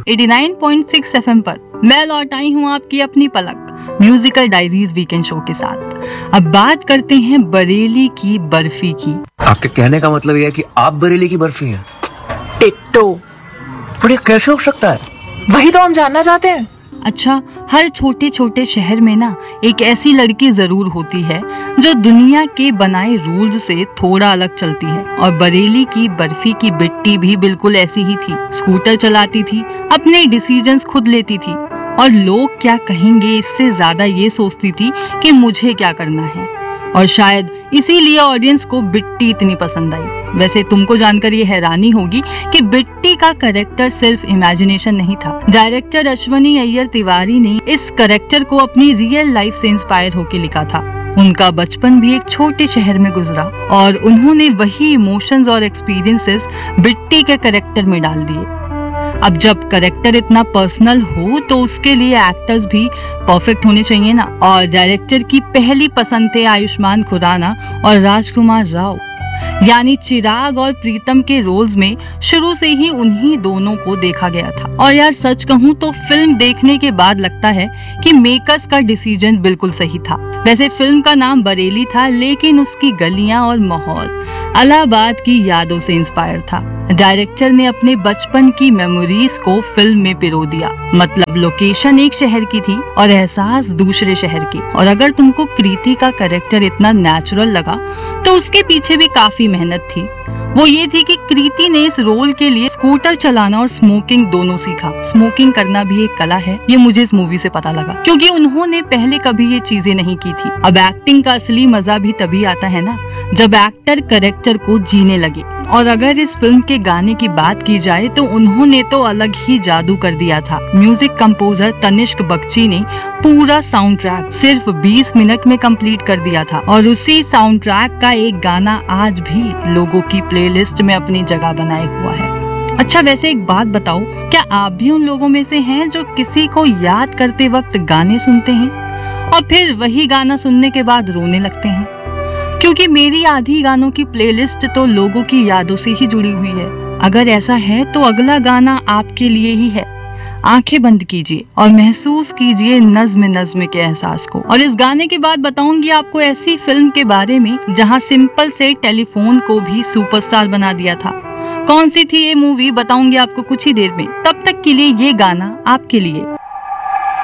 89.6 FM पर मैं लौट आई हूँ आपकी अपनी पलक म्यूजिकल डायरीज वीकेंड शो के साथ। अब बात करते हैं बरेली की बर्फी की। आपके कहने का मतलब यह है कि आप बरेली की बर्फी हैं? टिट्टो। पर ये कैसे हो सकता है? वही तो हम जानना चाहते हैं। अच्छा, हर छोटे छोटे शहर में ना एक ऐसी लड़की जरूर होती है जो दुनिया के बनाए रूल्स से थोड़ा अलग चलती है, और बरेली की बर्फी की बिट्टी भी बिल्कुल ऐसी ही थी। स्कूटर चलाती थी, अपने डिसीजंस खुद लेती थी, और लोग क्या कहेंगे इससे ज्यादा ये सोचती थी कि मुझे क्या करना है। और शायद इसीलिए ऑडियंस को बिट्टी इतनी पसंद आई। वैसे तुमको जानकर ये हैरानी होगी कि बिट्टी का कैरेक्टर सिर्फ इमेजिनेशन नहीं था। डायरेक्टर अश्वनी अय्यर तिवारी ने इस कैरेक्टर को अपनी रियल लाइफ से इंस्पायर होकर लिखा था। उनका बचपन भी एक छोटे शहर में गुजरा और उन्होंने वही इमोशंस और एक्सपीरियंसेस बिट्टी के कैरेक्टर में डाल दिए। अब जब कैरेक्टर इतना पर्सनल हो तो उसके लिए एक्टर्स भी परफेक्ट होने चाहिए ना। और डायरेक्टर की पहली पसंद थे आयुष्मान खुराना और राजकुमार राव, यानी चिराग और प्रीतम के रोल्स में शुरू से ही उन्हीं दोनों को देखा गया था। और यार सच कहूँ तो फिल्म देखने के बाद लगता है कि मेकर्स का डिसीजन बिल्कुल सही था। वैसे फिल्म का नाम बरेली था, लेकिन उसकी गलियां और माहौल इलाहाबाद की यादों से इंस्पायर था। डायरेक्टर ने अपने बचपन की मेमोरीज को फिल्म में पिरो दिया। मतलब लोकेशन एक शहर की थी और एहसास दूसरे शहर के। और अगर तुमको कृति का कैरेक्टर इतना नेचुरल लगा तो उसके पीछे भी काफी मेहनत थी। वो ये थी कि कृति ने इस रोल के लिए स्कूटर चलाना और स्मोकिंग दोनों सीखा। स्मोकिंग करना भी एक कला है, ये मुझे इस मूवी से पता लगा, क्योंकि उन्होंने पहले कभी ये चीजें नहीं की थी। अब एक्टिंग का असली मजा भी तभी आता है ना जब एक्टर कैरेक्टर को जीने लगे। और अगर इस फिल्म के गाने की बात की जाए तो उन्होंने तो अलग ही जादू कर दिया था। म्यूजिक कंपोजर तनिष्क बख्शी ने पूरा साउंड ट्रैक सिर्फ 20 मिनट में कंप्लीट कर दिया था, और उसी साउंड ट्रैक का एक गाना आज भी लोगों की प्लेलिस्ट में अपनी जगह बनाए हुआ है। अच्छा, वैसे एक बात बताओ, क्या आप भी उन लोगों में से हैं जो किसी को याद करते वक्त गाने सुनते हैं और फिर वही गाना सुनने के बाद रोने लगते हैं? क्योंकि मेरी आधी गानों की प्लेलिस्ट तो लोगों की यादों से ही जुड़ी हुई है। अगर ऐसा है तो अगला गाना आपके लिए ही है। आंखें बंद कीजिए और महसूस कीजिए नज्म के एहसास को। और इस गाने के बाद बताऊंगी आपको ऐसी फिल्म के बारे में जहां सिंपल से टेलीफोन को भी सुपरस्टार बना दिया था। कौन सी थी ये मूवी बताऊंगी आपको कुछ ही देर में। तब तक के लिए ये गाना आपके लिए।